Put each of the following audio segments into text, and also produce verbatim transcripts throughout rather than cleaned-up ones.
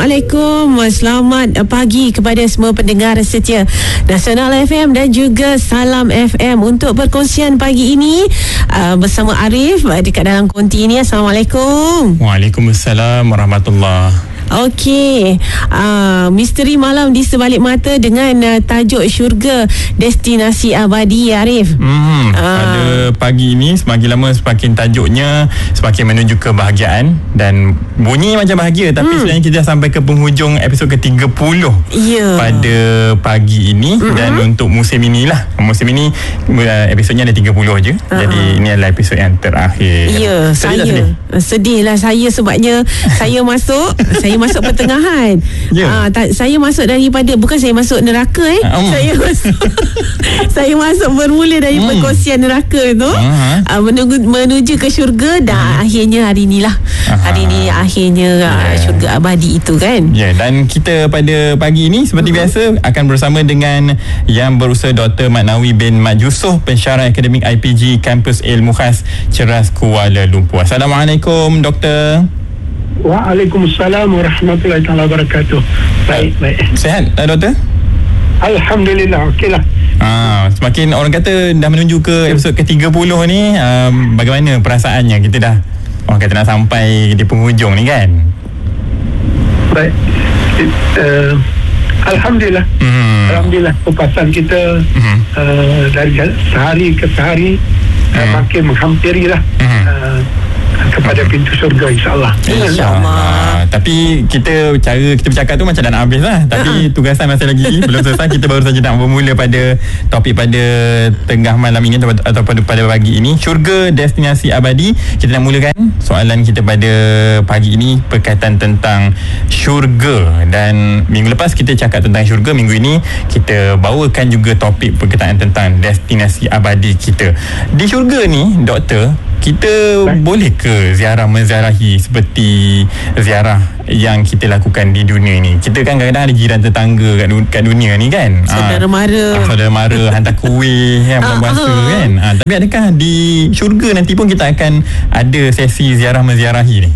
Assalamualaikum. Selamat pagi kepada semua pendengar setia Nasional F M dan juga Salam F M untuk perkongsian pagi ini uh, bersama Arif dekat dalam konti ini. Assalamualaikum. Waalaikumsalam warahmatullahi. Okey, uh, misteri malam di sebalik mata dengan uh, tajuk syurga destinasi abadi, Arif. Hmm, uh. Pada pagi ini semakin lama semakin tajuknya semakin menuju kebahagiaan dan bunyi macam bahagia, tapi hmm. sebenarnya kita dah sampai ke penghujung episod ke tiga puluh yeah. pada pagi ini. Mm-hmm. Dan untuk musim inilah, musim ini uh, episodnya ada tiga puluh je. Uh-huh. Jadi ini adalah episod yang terakhir. Ya, yeah, saya sedih? sedih lah saya sebabnya saya masuk saya masuk pertengahan. Yeah. Ah, ta- saya masuk daripada, bukan saya masuk neraka eh. Um. Saya masuk saya masuk bermula dari um. perkongsian neraka tu. Uh-huh. Ah, menuju menuju ke syurga dan uh-huh. akhirnya hari inilah. Uh-huh. Hari ini akhirnya yeah. syurga abadi itu kan. Ya, yeah, dan kita pada pagi ini seperti uh-huh. biasa akan bersama dengan Yang Berusaha Doktor Maknawi bin Mat Yusof, pensyarah akademik I P G Kampus Ilmu Khas Ceras Kuala Lumpur. Assalamualaikum Doktor. Waalaikumsalam warahmatullahi taala wabarakatuh. Baik, baik. Sihat tak doktor? Alhamdulillah, okeylah. Ah, semakin orang kata dah menuju ke episod ke tiga puluh ni, um, bagaimana perasaannya? Kita dah orang kata nak sampai di penghujung ni kan? Baik. Uh, Alhamdulillah. Hmm. Alhamdulillah kepuasan kita hmm. uh, dari sehari ke sehari hmm. uh, makin menghampirilah. Hmm. Uh, kepada pintu surga, insyaAllah. InsyaAllah. Tapi kita cara kita bercakap tu macam dah nak habis lah. Tapi tugasan masih lagi belum selesai. Kita baru saja nak bermula pada topik pada tengah malam ini atau pada, pada pagi ini, syurga destinasi abadi. Kita nak mulakan soalan kita pada pagi ini berkaitan tentang syurga. Dan minggu lepas kita cakap tentang syurga, minggu ini kita bawakan juga topik berkaitan tentang destinasi abadi kita. Di syurga ni, doktor, kita Baik. boleh ke ziarah menziarahi seperti ziarah yang kita lakukan di dunia ni? Kita kan kadang-kadang ada jiran tetangga kat, du- kat dunia ni kan, saudara mara, ha, saudara mara hantar kuih yang berpuasa kan. Ha, tapi adakah di syurga nanti pun kita akan ada sesi ziarah menziarahi ni?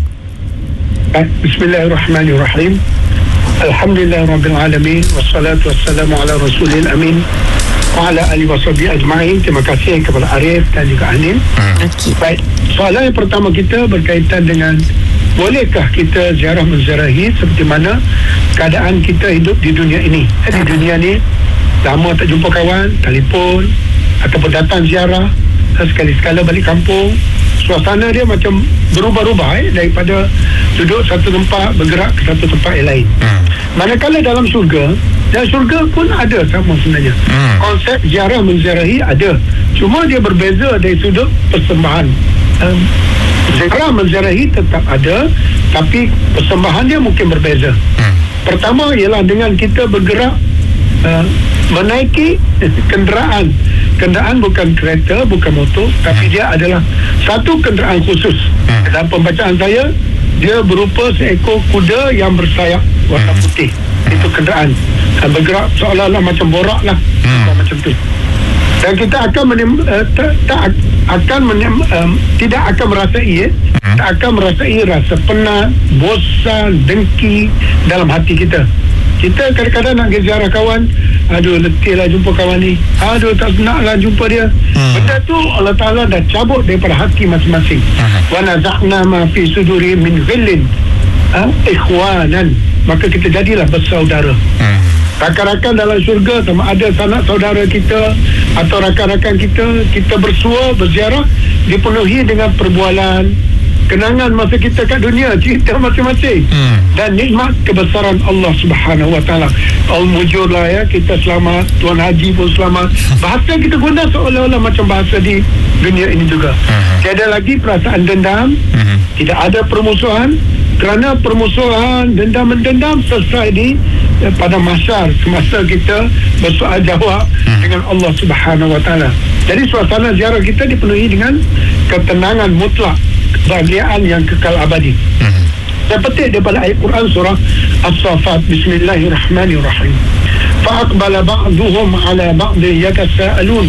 Bismillahirrahmanirrahim. Alhamdulillahirabbil alamin wassalatu wassalamu ala rasulil amin wa ala alihi washabihi ajma'in. Terima kasih kepada Arif dan juga Anin. Okay. Baik, soalan yang pertama kita berkaitan dengan bolehkah kita ziarah menziarahi seperti mana keadaan kita hidup di dunia ini. Eh, di dunia ni lama tak jumpa kawan, telefon ataupun datang ziarah, sekali-sekala balik kampung, suasana dia macam berubah-ubah eh, daripada duduk satu tempat bergerak ke satu tempat yang lain. Hmm. Manakala dalam syurga, dan syurga pun ada sama sebenarnya. Hmm. Konsep ziarah menziarahi ada. Cuma dia berbeza dari sudut persembahan. Um, ziarah menziarahi tetap ada, tapi persembahan dia mungkin berbeza. Hmm. Pertama ialah dengan kita bergerak uh, menaiki kenderaan. Kenderaan bukan kereta, bukan motor, tapi dia adalah satu kenderaan khusus. Hmm. Dalam pembacaan saya, dia berupa seekor kuda yang bersayap warna putih. Hmm. Itu kenderaan. Dan bergerak seolah-olah macam borak lah. Hmm. Macam tu. Dan kita akan menim, uh, tak, tak akan menim, um, tidak akan merasai eh, hmm. tak akan merasai rasa penat, bosan, dengki dalam hati kita. Kita kadang-kadang nak pergi ziarah kawan, aduh letih lah jumpa kawan ni, aduh tak nak lah jumpa dia. hmm. Benda tu Allah Ta'ala dah cabut daripada hati masing-masing. hmm. Wa naza'na ma fi suduri min ghillin ha? ikhwanan, maka kita jadilah bersaudara. hmm. Rakan-rakan dalam syurga sama ada sanak saudara kita atau rakan-rakan kita, kita bersua, berziarah, dipenuhi dengan perbualan, kenangan masa kita kat dunia, cerita masing-masing. hmm. Dan nikmat kebesaran Allah Subhanahu Wa Taala. Al-Mujur lah ya, kita selamat, Tuan Haji pun selamat. Bahasa kita guna seolah-olah macam bahasa di dunia ini juga. hmm. Tiada lagi perasaan dendam, hmm. tidak ada permusuhan, kerana permusuhan, dendam-mendendam selesai di eh, pada mahsyar semasa kita bersoal jawab hmm. dengan Allah Subhanahu Wa Taala. Jadi suasana ziarah kita dipenuhi dengan ketenangan mutlak, kebahagiaan yang kekal abadi. Hmm. Saya petik daripada ayat Quran surah As-Saffat. Bismillahirrahmanirrahim. Fa'aqbala ba'duhum ala ba'di yatasa'alun.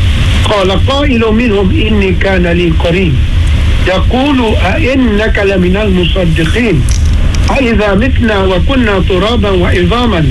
Qala qailun minhum inni kana li qarin. Yaqulu a innaka laminal musaddiqin. aiza mitna wa kunna turaban wa idhaman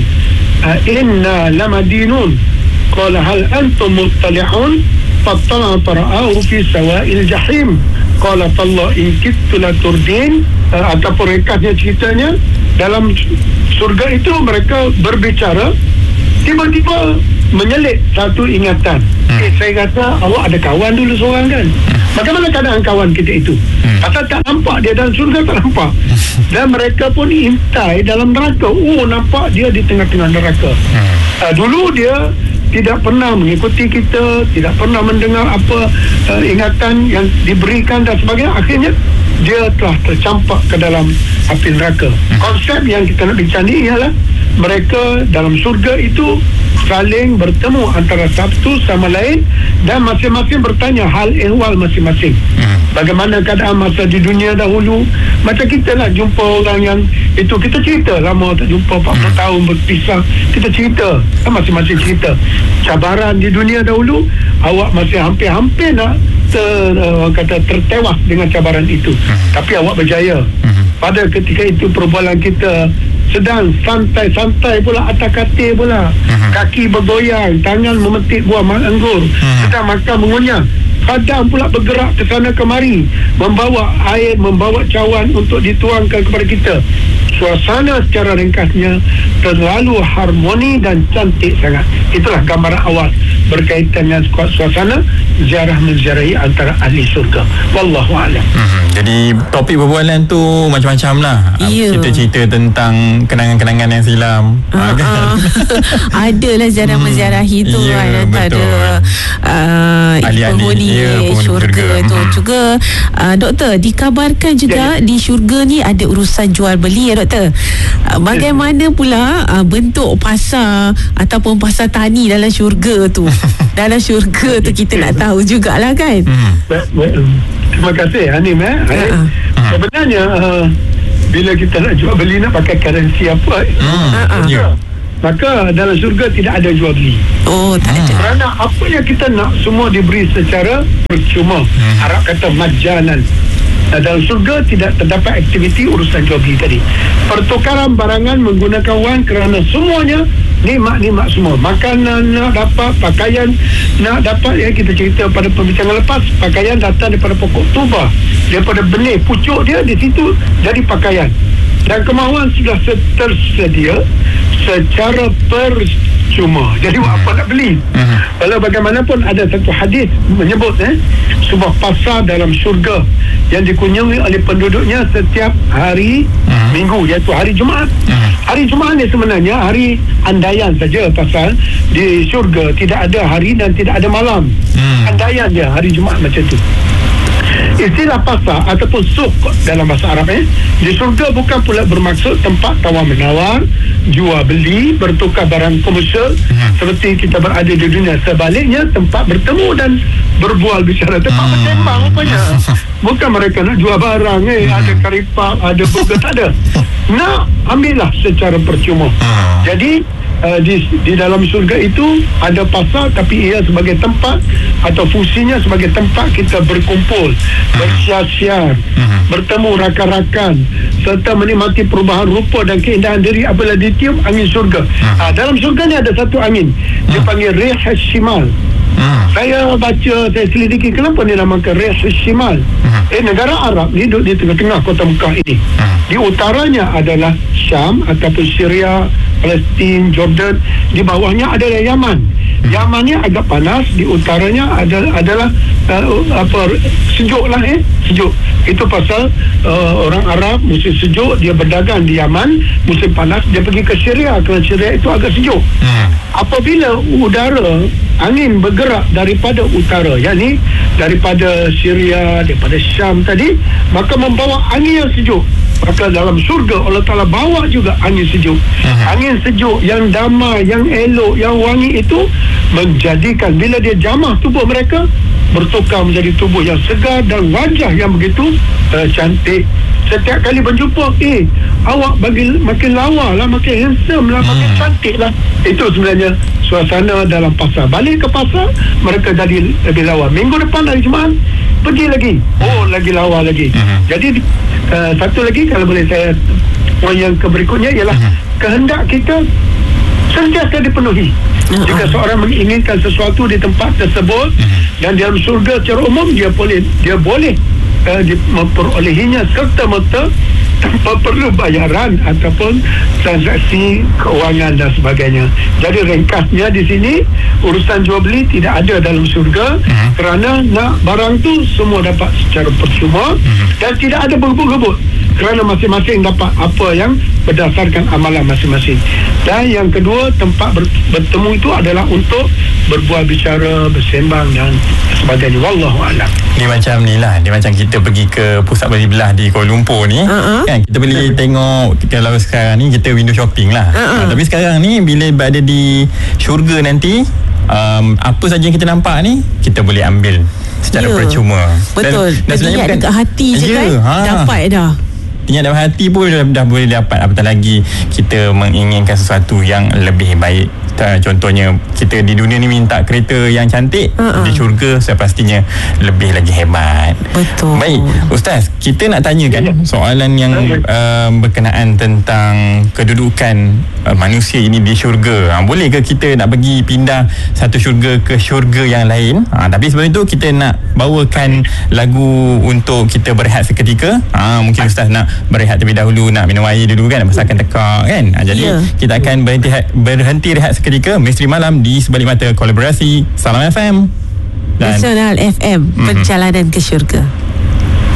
inna lamadinun qala hal antum muttali'un fattala fara'ahu fi sawa'il jahim qala tallah in kittu la turdin. Uh, ataupun rekasnya ceritanya dalam surga itu mereka berbicara, tiba-tiba menyelit satu ingatan. hmm. eh, saya kata awak ada kawan dulu seorang kan, bagaimana keadaan kawan kita itu? hmm. Pasal tak nampak dia dalam surga, tak nampak. Dan mereka pun intai dalam neraka, oh nampak dia di tengah-tengah neraka. hmm. uh, dulu dia tidak pernah mengikuti kita, tidak pernah mendengar apa uh, ingatan yang diberikan dan sebagainya. Akhirnya dia telah tercampak ke dalam api neraka. hmm. Konsep yang kita nak bincang ni ialah mereka dalam surga itu saling bertemu antara satu sama lain dan masing-masing bertanya hal ehwal masing-masing. hmm. Bagaimana keadaan masa di dunia dahulu. Macam kita lah jumpa orang yang itu, kita cerita lama tak jumpa, empat puluh hmm. tahun berpisah, kita cerita, masing-masing cerita cabaran di dunia dahulu. Awak masih hampir-hampir nak ter, uh, kata tertewas dengan cabaran itu, hmm. tapi awak berjaya. hmm. Pada ketika itu perbualan kita sedang santai-santai pula, atas katil pula, hmm. kaki bergoyang, tangan memetik buah anggur, hmm. sedang makan mengunyah. Kadang pula bergerak ke sana kemari, membawa air, membawa cawan untuk dituangkan kepada kita. Suasana secara ringkasnya terlalu harmoni dan cantik sangat. Itulah gambaran awal berkaitan dengan suasana ziarah menziarahi antara ahli surga. Wallahu a'lam. Hmm, jadi topik perbualan tu macam-macam lah. Yeah. Kita cerita tentang kenangan-kenangan yang silam. Uh, kan? uh, Adalah ziarah hmm, menziarahi tu yeah, kan. Ada uh, penghuni ya, syurga tu hmm. juga. Uh, doktor, dikabarkan juga yeah. di syurga ni ada urusan jual beli ya doktor. Uh, bagaimana pula uh, bentuk pasar ataupun pasar tani dalam syurga tu? Dalam syurga tu kita nak tahu jugalah kan. hmm. Terima kasih Hanim. eh. uh-huh. Sebenarnya uh, bila kita nak jual beli, nak pakai currency apa, hmm. uh-huh. yeah. maka dalam syurga tidak ada jual beli. Oh, tak ada. Kerana apa yang kita nak semua diberi secara percuma. hmm. Arab kata majanan. Nah, dalam surga tidak terdapat aktiviti urusan jual beli tadi. Pertukaran barangan menggunakan wang kerana semuanya nikmat-nikmat semua. Makanan nak dapat, pakaian nak dapat. Ya, kita cerita pada perbincangan lepas, pakaian datang daripada pokok tuba, daripada benih pucuk dia di situ jadi pakaian. Dan kemahuan sudah tersedia secara percuma. Jadi hmm. apa nak beli? Hmm. Walau bagaimanapun ada satu hadis menyebut eh sebuah pasar dalam syurga yang dikunjungi oleh penduduknya setiap hari hmm. minggu, iaitu hari Jumaat. Hmm. Hari Jumaat ni sebenarnya hari andaian saja pasal di syurga, tidak ada hari dan tidak ada malam. Hmm. Andaian dia hari Jumaat macam tu. Istilah pasar ataupun suq dalam bahasa Arab eh, di surga bukan pula bermaksud tempat tawar-menawar, jual beli, bertukar barang komersial hmm. seperti kita berada di dunia. Sebaliknya tempat bertemu dan berbual bicara, tempat hmm. bersembang rupanya. Bukan mereka nak jual barang eh, hmm. ada karipap, ada burger, tak ada. Nak ambillah secara percuma. hmm. Jadi Uh, di, di dalam surga itu ada pasar, tapi ia sebagai tempat atau fungsinya sebagai tempat kita berkumpul, uh-huh. bersiar-siar, uh-huh. bertemu rakan-rakan serta menikmati perubahan rupa dan keindahan diri apabila ditiup angin surga. uh-huh. uh, Dalam surga ni ada satu angin, uh-huh. dia panggil Rih Shimal. uh-huh. Saya baca, saya selidiki kenapa dia namakan Rih Shimal. uh-huh. Eh negara Arab ni duduk di tengah-tengah kota Mekah ini. uh-huh. Di utaranya adalah Syam ataupun Syria, Palestin, Jordan. Di bawahnya adalah Yaman. hmm. Yaman ni agak panas. Di utaranya adalah, adalah uh, apa sejuk lah eh sejuk. Itu pasal uh, orang Arab musim sejuk dia berdagang di Yaman, musim panas dia pergi ke Syria kerana Syria itu agak sejuk. hmm. Apabila udara angin bergerak daripada utara, yakni daripada Syria, daripada Syam tadi, maka membawa angin yang sejuk. Maka dalam syurga Allah Ta'ala bawa juga angin sejuk. uh-huh. Angin sejuk yang damai, yang elok, yang wangi itu menjadikan bila dia jamah tubuh mereka bertukar menjadi tubuh yang segar dan wajah yang begitu uh, cantik. Setiap kali berjumpa, eh awak bagi makin lawa lah, makin handsome lah, makin hmm. cantik lah. Itu sebenarnya suasana dalam pasar. Balik ke pasar, mereka jadi lebih lawa. Minggu depan hari Jumaat pergi lagi, oh lagi lawa lagi. hmm. Jadi uh, satu lagi kalau boleh saya Poin yang berikutnya ialah uh-huh. kehendak kita sentiasa dipenuhi. Uh-huh. Jika seorang menginginkan sesuatu di tempat tersebut uh-huh. dan dalam surga secara umum, dia boleh dia boleh uh, memperolehinya serta-merta tanpa perlu bayaran ataupun transaksi keuangan dan sebagainya. Jadi ringkasnya di sini, urusan jual beli tidak ada dalam surga uh-huh. kerana nak barang tu semua dapat secara percuma uh-huh. dan tidak ada berebut-rebut kerana masing-masing dapat apa yang berdasarkan amalan masing-masing. Dan yang kedua, tempat ber, bertemu itu adalah untuk berbual bicara, bersembang dan sebagainya. Wallahualam. Ni macam ni lah, dia macam kita pergi ke pusat beli-belah di Kuala Lumpur ni, uh-huh. kan, kita boleh uh-huh. tengok. Kalau sekarang ni kita window shopping lah, uh-huh. uh, tapi sekarang ni bila berada di syurga nanti, um, apa saja yang kita nampak ni kita boleh ambil secara yeah. percuma. Betul. Dan, dan sebenarnya bukan dekat hati je yeah, kan ha. dapat dah. Ingat dalam hati pun dah, dah boleh dapat. Apatah lagi kita menginginkan sesuatu yang lebih baik. Contohnya kita di dunia ni minta kereta yang cantik, uh-uh. di syurga saya pastinya lebih lagi hebat. Betul. Baik Ustaz, kita nak tanyakan soalan yang uh, berkenaan tentang kedudukan uh, manusia ini di syurga. Ha, boleh ke kita nak pergi pindah satu syurga ke syurga yang lain? Ha, tapi sebelum itu kita nak bawakan lagu untuk kita berehat seketika. Ha, mungkin Ustaz nak berehat terlebih dahulu, nak minum air dulu kan, masakan tekak kan. Ha, jadi yeah. kita akan berhenti, berhenti rehat seketika. Misteri Malam di Sebalik Mata, kolaborasi Salam F M dan Nasional F M, mm-hmm. perjalanan ke syurga.